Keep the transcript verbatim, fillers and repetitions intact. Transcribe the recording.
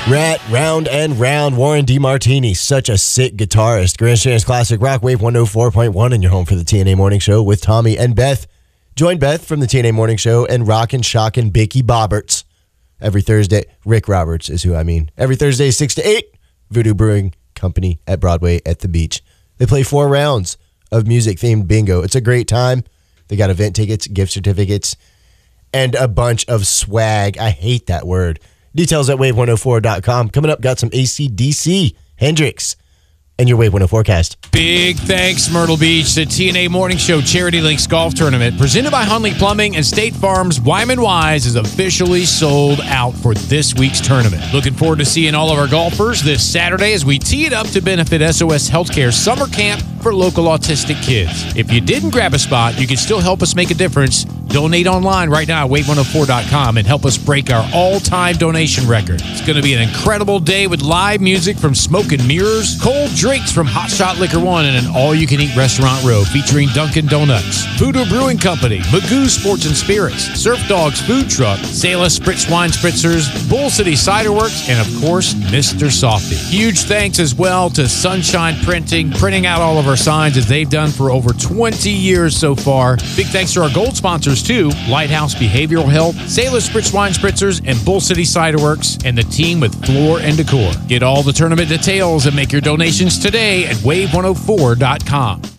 Rat, round and round. Warren DeMartini, such a sick guitarist. Grandstand's Classic Rock, Wave one oh four point one, and you're home for the T N A Morning Show with Tommy and Beth. Join Beth from the T N A Morning Show and Rockin' Shockin' Bicky Bobberts every Thursday. Rick Roberts is who I mean. Every Thursday, six to eight, Voodoo Brewing Company at Broadway at the Beach. They play four rounds of music-themed bingo. It's a great time. They got event tickets, gift certificates, and a bunch of swag. I hate that word. Details at wave one oh four dot com. Coming up, got some A C D C, Hendrix, and your Wave one oh forecast. Big thanks, Myrtle Beach. The T N A Morning Show Charity Links Golf Tournament, presented by Hunley Plumbing and State Farm's Wyman Wise, is officially sold out for this week's tournament. Looking forward to seeing all of our golfers this Saturday as we tee it up to benefit S O S Healthcare Summer Camp for local autistic kids. If you didn't grab a spot, you can still help us make a difference. Donate online right now at wave one oh four dot com and help us break our all-time donation record. It's going to be an incredible day with live music from Smoke and Mirrors, cold drinks from Hot Shot Liquor One, and an all-you-can-eat restaurant row featuring Dunkin' Donuts, Voodoo Brewing Company, Magoo Sports and Spirits, Surf Dogs Food Truck, Sailor Spritz Wine Spritzers, Bull City Cider Works, and of course, Mister Softy. Huge thanks as well to Sunshine Printing, printing out all of our signs as they've done for over twenty years so far. Big thanks to our gold sponsors too, Lighthouse Behavioral Health, Sailor Spritz Wine Spritzers, and Bull City Cider Works, and the team with Floor and Decor. Get all the tournament details and make your donations today at wave one oh four dot com.